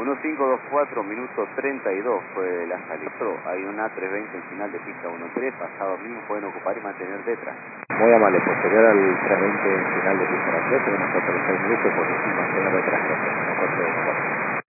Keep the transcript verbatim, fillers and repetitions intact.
uno cinco dos cuatro, minuto treinta y dos fue la salida. Hay una tres veinte en final de pista uno tres, pasado mismo pueden ocupar y mantener detrás. Muy amable, posterior al tres veinte en final de pista tres, tenemos otros seis minutos por encima, mantener detrás, uno cuatro uno cuatro.